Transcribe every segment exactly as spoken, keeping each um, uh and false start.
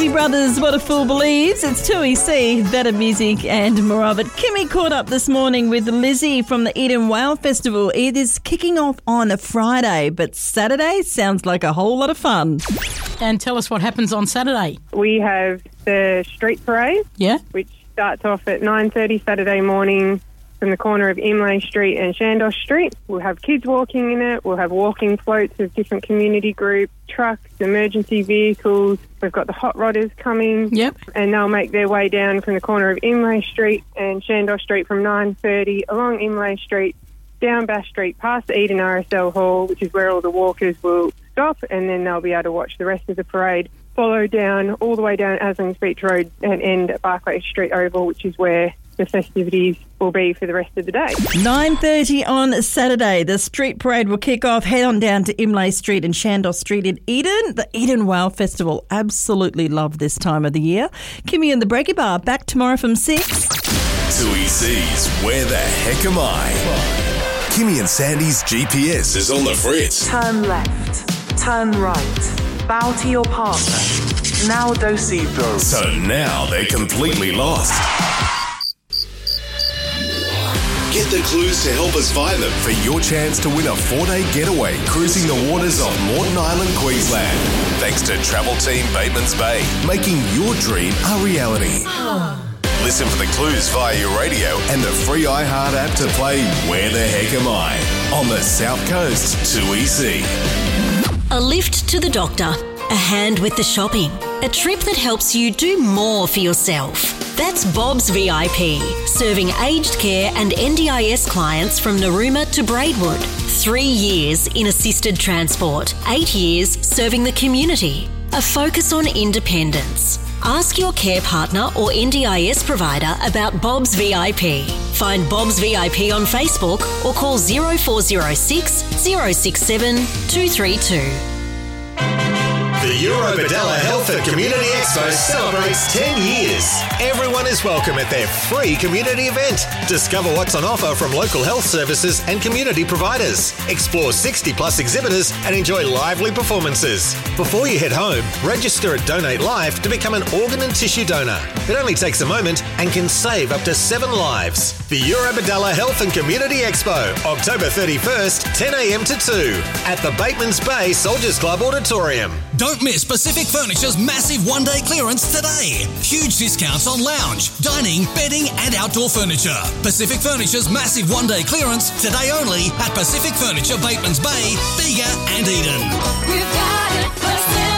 Isley Brothers, What a Fool Believes. It's two E C, better music and more of it. Kimmy caught up this morning with Lizzie from the Eden Wow Festival. It is kicking off on a Friday, but Saturday sounds like a whole lot of fun. And tell us what happens on Saturday. We have the street parade, Yeah? which starts off at nine thirty Saturday morning from the corner of Imlay Street and Chandos Street. We'll have kids walking in it. We'll have walking floats of different community groups, trucks, emergency vehicles. We've got the hot rodders coming. Yep. And they'll make their way down from the corner of Imlay Street and Chandos Street from nine thirty along Imlay Street, down Bass Street, past the Eden R S L Hall, which is where all the walkers will stop, and then they'll be able to watch the rest of the parade follow down all the way down Aslings Beach Road and end at Barclay Street Oval, which is where the festivities will be for the rest of the day. nine thirty on Saturday, the street parade will kick off. Head on down to Imlay Street and Chandos Street in Eden. The Eden Wow Festival. Absolutely love this time of the year. Kimmy and the Breaky Bar back tomorrow from six. two E C's Where the Heck Am I? Kimmy and Sandy's G P S is on the fritz. Turn left, turn right, bow to your partner. Now Dosito. So now they're completely lost. Get the clues to help us find them for your chance to win a four-day getaway cruising the waters of Moreton Island, Queensland. Thanks to Travel Team Bateman's Bay, making your dream a reality. Listen for the clues via your radio and the free iHeart app to play Where the Heck Am I? On the South Coast, two E C. A lift to the doctor, a hand with the shopping, a trip that helps you do more for yourself. That's Bob's V I P, serving aged care and N D I S clients from Narooma to Braidwood. Three years in assisted transport, eight years serving the community. A focus on independence. Ask your care partner or N D I S provider about Bob's V I P. Find Bob's V I P on Facebook or call zero four zero six, zero six seven, two three two. The Eurobodalla Health and Community Expo celebrates ten years. Everyone is welcome at their free community event. Discover what's on offer from local health services and community providers. Explore sixty plus exhibitors and enjoy lively performances. Before you head home, register at Donate Life to become an organ and tissue donor. It only takes a moment and can save up to seven lives. The Eurobodalla Health and Community Expo, October thirty-first, ten a.m. to two at the Bateman's Bay Soldiers Club Auditorium. Don't miss Pacific Furniture's massive one-day clearance today. Huge discounts on lounge, dining, bedding and outdoor furniture. Pacific Furniture's massive one-day clearance today only at Pacific Furniture, Bateman's Bay, Bega and Eden. We've got it, Pacific.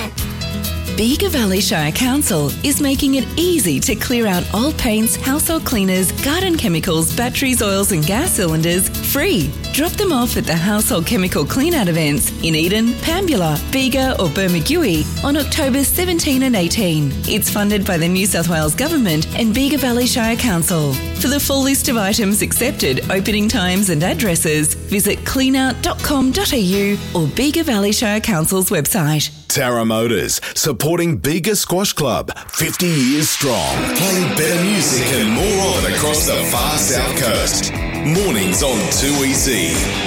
Bega Valley Shire Council is making it easy to clear out old paints, household cleaners, garden chemicals, batteries, oils and gas cylinders free. Drop them off at the Household Chemical Clean-Out events in Eden, Pambula, Bega or Bermagui on October seventeenth and eighteenth. It's funded by the New South Wales Government and Bega Valley Shire Council. For the full list of items accepted, opening times and addresses, visit clean out dot com dot a u or Bega Valley Shire Council's website. Tara Motors, supporting Bega Squash Club, fifty years strong. Playing better music and more of it across the far South Coast. Mornings on two E C.